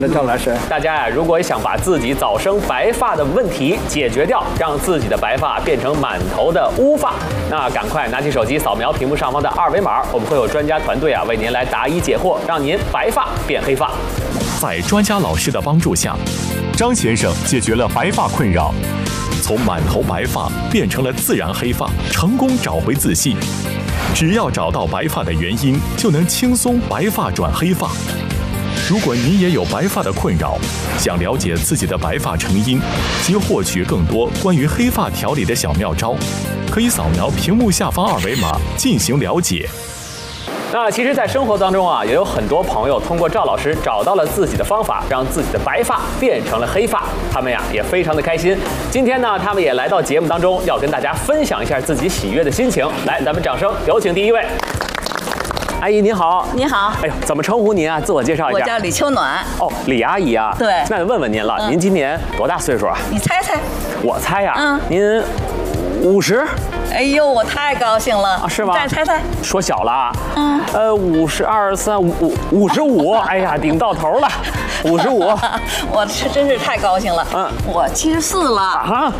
赵老师， 大家呀，如果想把自己早生白发的问题解决掉，让自己的白发变成满头的乌发，那赶快拿起手机扫描屏幕上方的二维码，我们会有专家团队为您来答疑解惑，让您白发变黑发。 在专家老师的帮助下，张先生解决了白发困扰，从满头白发变成了自然黑发，成功找回自信。只要找到白发的原因，就能轻松白发转黑发。如果您也有白发的困扰，想了解自己的白发成因及获取更多关于黑发调理的小妙招，可以扫描屏幕下方二维码进行了解。 那其实，在生活当中也有很多朋友通过赵老师找到了自己的方法，让自己的白发变成了黑发，他们也非常的开心。今天呢，他们也来到节目当中，要跟大家分享一下自己喜悦的心情。来，咱们掌声有请第一位。阿姨您好， 你好。 哎呦，怎么称呼您啊？自我介绍一下。 我叫李秋暖。 哦，李阿姨啊。 对。 那问问您了，您今年多大岁数啊？ 你猜猜。 我猜呀。您50。 哎呦，我太高兴了。 是吗？ 再猜猜。 说小了。52、3、55。哎呀，顶到头了。55。 我真是太高兴了。我74了。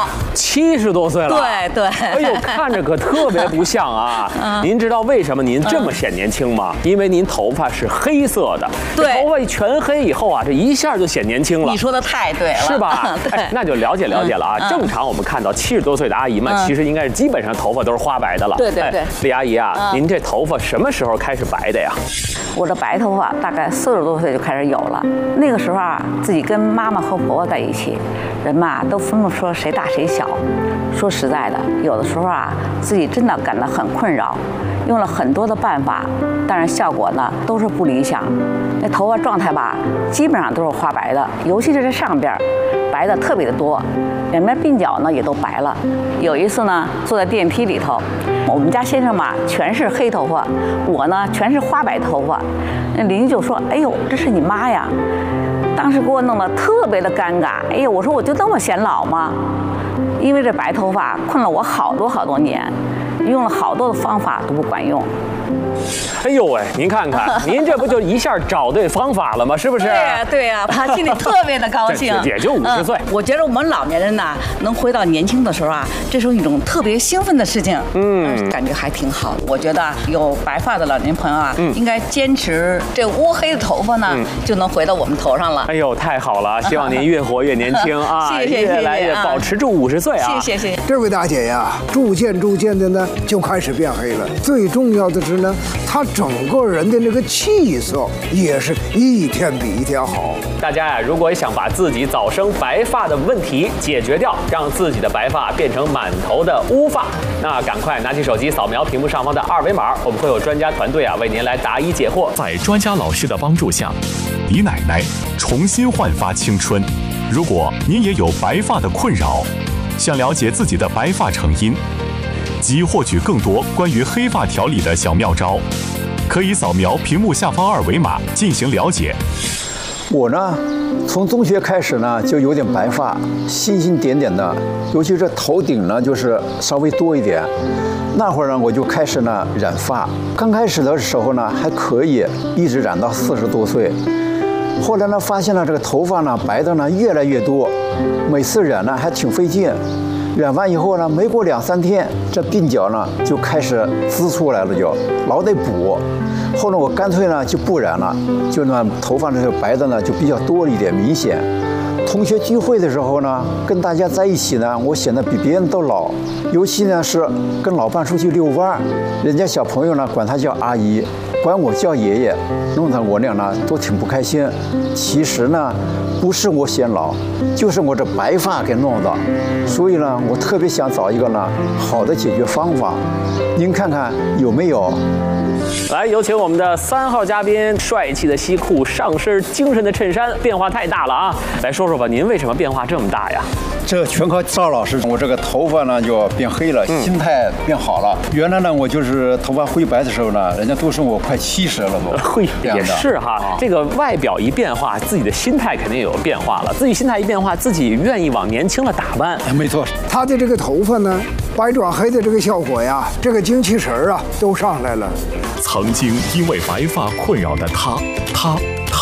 70多岁了。 对对。 哎呦，看着可特别不像啊。您知道为什么您这么显年轻吗？因为您头发是黑色的。 对。 头发全黑以后这一下就显年轻了。 你说的太对了。 是吧？ 对。 那就了解了解了啊。正常我们看到70多岁的阿姨们，其实应该是基本上头发都是花白的了。 对对对。 李阿姨啊，您这头发什么时候开始白的呀？ 我的白头发大概40多岁就开始有了。那个时候自己跟妈妈和婆婆在一起，人们都分不出谁大谁小。说实在的，有的时候自己真的感到很困扰，用了很多的办法，但是效果呢都是不理想。那头发状态基本上都是花白的，尤其是这上边白的特别的多，两边鬓角呢也都白了。有一次呢，坐在电梯里头，我们家先生全是黑头发，我呢全是花白头发。那邻居就说：“哎呦，这是你妈呀！”当时给我弄得特别的尴尬。哎呦，我说我就这么显老吗？因为这白头发困了我好多年，用了好多的方法都不管用。 哎呦喂，您看看，您这不就一下找对方法了吗？是不是？ 对呀，他心里特别的高兴。 也就50岁。 我觉得我们老年人能回到年轻的时候这是一种特别兴奋的事情。感觉还挺好的。我觉得有白发的老年朋友应该坚持这乌黑的头发呢，就能回到我们头上了。 哎呦，太好了！希望您越活越年轻啊！ 谢谢， 越来越保持住50岁啊！ 谢谢。 这位大姐呀，逐渐的呢就开始变黑了。最重要的是呢，她整个人的那个气色也是一天比一天好。 大家呀，如果想把自己早生白发的问题解决掉，让自己的白发变成满头的乌发，那赶快拿起手机扫描屏幕上方的二维码，我们会有专家团队为您来答疑解惑。 在专家老师的帮助下，李奶奶重新焕发青春。如果您也有白发的困扰，想了解自己的白发成因及获取更多关于黑发调理的小妙招，可以扫描屏幕下方二维码进行了解。 我呢，从中学开始呢就有点白发，星星点点的，尤其是头顶呢就是稍微多一点。那会儿呢我就开始呢染发，刚开始的时候呢还可以，一直染到40多岁。后来呢发现了这个头发呢白的呢越来越多，每次染呢还挺费劲。染完以后呢，没过2、3天，这鬓角呢就开始滋出来了，就老得补。后来我干脆呢就不染了，就呢头发这个白的呢就比较多了一点，明显。同学聚会的时候呢，跟大家在一起呢，我显得比别人都老。尤其呢是跟老伴出去遛弯，人家小朋友呢管他叫阿姨，管我叫爷爷，弄得我俩呢都挺不开心。其实呢，不是我显老，就是我这白发给弄的。所以呢，我特别想找一个呢好的解决方法，您看看有没有？ 来，有请我们的3号嘉宾，帅气的西裤，上身精神的衬衫，变化太大了啊！来说说吧，您为什么变化这么大呀？ 这全靠赵老师，我这个头发呢就变黑了，心态变好了。原来呢，我就是头发灰白的时候呢，人家都说我快70了都。 嘿，也是哈，这个外表一变化，自己的心态肯定也有变化了。自己心态一变化，自己愿意往年轻了打扮。 没错， 他的这个头发呢，白转黑的这个效果呀，这个精气神都上来了。 曾经因为白发困扰的他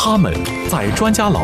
他们在专家老